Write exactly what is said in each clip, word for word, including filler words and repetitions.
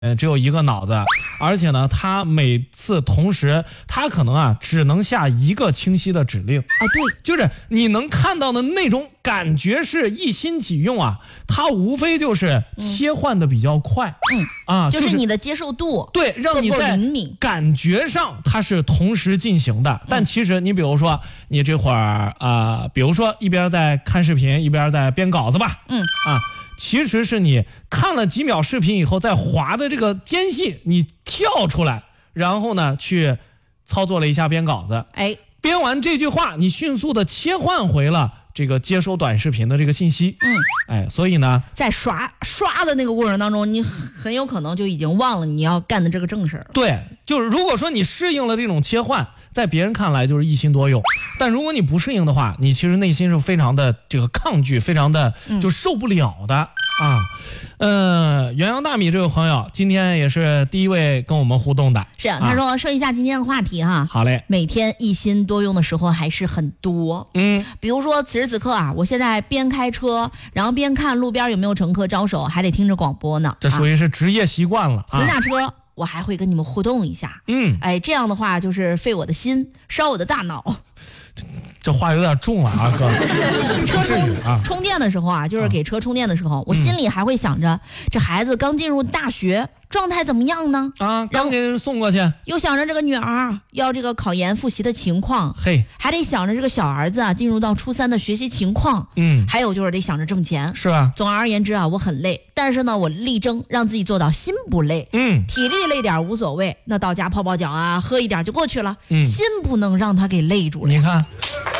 呃，只有一个脑子，而且呢，他每次同时，他可能啊，只能下一个清晰的指令啊， 对， 就是你能看到的那种感觉是一心几用啊，他无非就是切换的比较快， 嗯啊， 就是你的接受度， 对，让你在感觉上它是同时进行的，但其实你比如说，你这会儿啊、呃，比如说一边在看视频，一边在编稿子吧， 嗯啊。其实是你看了几秒视频以后，在滑的这个间隙，你跳出来，然后呢去操作了一下编稿子， 哎， 编完这句话，你迅速的切换回了这个接收短视频的这个信息， 嗯， 哎，所以呢， 在刷刷的那个过程当中，你很有可能就已经忘了你要干的这个正事儿了。 对，就是如果说你适应了这种切换，在别人看来就是一心多用，但如果你不适应的话，你其实内心是非常的这个抗拒，非常的就受不了的、嗯、啊。呃，元阳大米这位朋友今天也是第一位跟我们互动的， 是啊，他说说一下今天的话题哈。 好嘞， 每天一心多用的时候还是很多， 嗯， 比如说此时此刻啊，我现在边开车，然后边看路边有没有乘客招手，还得听着广播呢， 这属于是职业习惯了啊。 停下车，我还会跟你们互动一下， 嗯， 哎，这样的话就是费我的心，烧我的大脑。 这话有点重了啊，哥。 车充啊充电的时候啊，就是给车充电的时候，嗯、我心里还会想着，这孩子刚进入大学，状态怎么样呢？ 啊，刚给人送过去， 又想着这个女儿要这个考研复习的情况， 嘿， 还得想着这个小儿子啊进入到初三的学习情况， 嗯， 还有就是得想着挣钱， 是吧？ 总而言之啊，我很累，但是呢，我力争让自己做到心不累， 嗯， 体力累点无所谓，那到家泡泡脚啊，喝一点就过去了， 嗯， 心不能让他给累住了。 你看。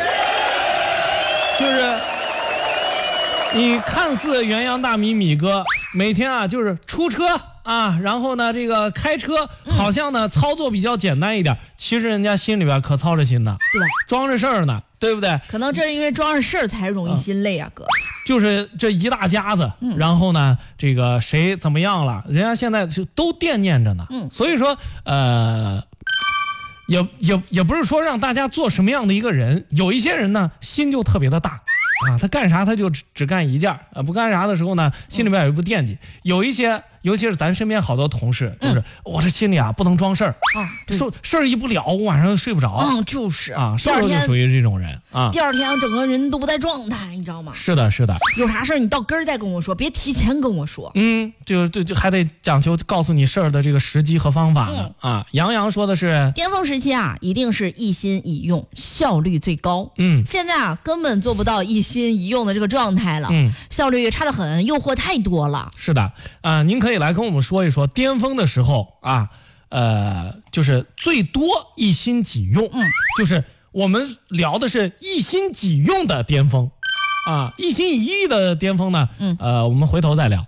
就是你看似元阳大米米哥每天啊就是出车啊，然后呢这个开车好像呢、嗯、操作比较简单一点，其实人家心里边可操着心呢， 对， 装着事儿呢，对不对？ 可能这是因为装着事儿才容易心累啊，哥。 就是这一大家子，嗯、然后呢这个谁怎么样了，人家现在就都惦念着呢， 嗯， 所以说呃。也也也不是说让大家做什么样的一个人，有一些人呢心就特别的大啊，他干啥他就只只干一件啊，不干啥的时候呢心里边也不惦记。有一些尤其是咱身边好多同事，就是、嗯、我这心里啊不能装事儿啊，事事儿一不了，我晚上睡不着。 嗯，就是啊，第二天就属于这种人啊。 第二天整个人都不在状态，你知道吗？ 是的，是的。 有啥事儿你到根儿再跟我说，别提前跟我说。 嗯，就就就还得讲究告诉你事儿的这个时机和方法呢、嗯、啊。杨洋说的是， 巅峰时期啊，一定是一心一用，效率最高。 嗯， 现在啊根本做不到一心一用的这个状态了， 嗯， 效率差得很，诱惑太多了。 是的，啊、呃，您可以来跟我们说一说巅峰的时候啊，呃，就是最多一心几用， 嗯， 就是我们聊的是一心几用的巅峰，啊，一心一意的巅峰呢， 嗯， 呃，我们回头再聊。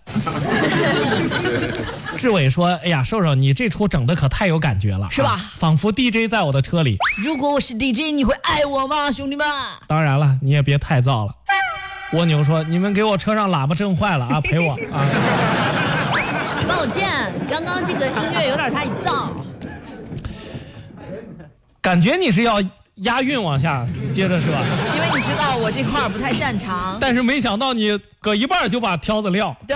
志伟说：“哎呀，瘦瘦，你这出整的可太有感觉了， 是吧？ 啊、仿佛 D J 在我的车里。 如果我是 D J， 你会爱我吗，兄弟们？ 当然了，你也别太燥了。”蜗牛说：“你们给我车上喇叭震坏了啊，赔我啊！” 抱歉，刚刚这个音乐有点太燥。 感觉你是要押韵往下接着是吧？ 因为你知道我这块不太擅长。 但是没想到你搁一半就把挑子撂。 对。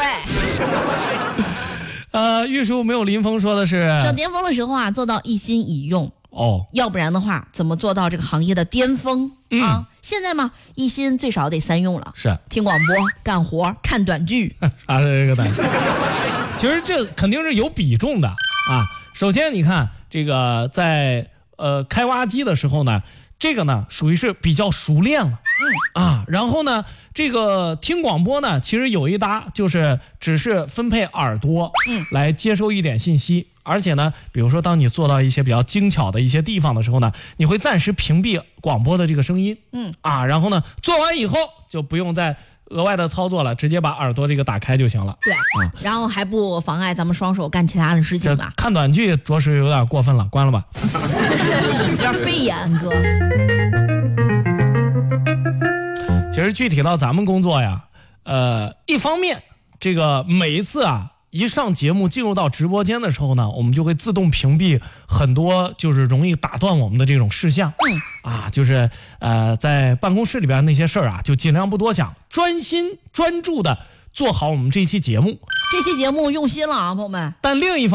呃，玉树没有林峰说的是， 上巅峰的时候啊，做到一心一用。 哦， 要不然的话，怎么做到这个行业的巅峰、 嗯、 啊？现在嘛，一心最少得三用了， 是听广播、干活、看短剧。 啥是这个短剧？其实这肯定是有比重的啊。首先，你看这个在呃开挖机的时候呢，这个呢属于是比较熟练了，嗯啊。然后呢，这个听广播呢，其实有一搭就是只是分配耳朵， 嗯， 来接收一点信息。而且呢，比如说当你做到一些比较精巧的一些地方的时候呢，你会暂时屏蔽广播的这个声音， 嗯啊，然后呢，做完以后就不用再额外的操作了，直接把耳朵这个打开就行了。 对，啊，然后还不妨碍咱们双手干其他的事情吧。 看短剧着实有点过分了，关了吧。 有点费眼，哥。 其实具体到咱们工作呀，呃，一方面这个每一次啊。一上节目进入到直播间的时候呢，我们就会自动屏蔽很多就是容易打断我们的这种事项。 嗯啊，就是呃在办公室里边那些事儿啊，就尽量不多想，专心专注的做好我们这期节目。 这期节目用心了啊，朋友们。 但另一方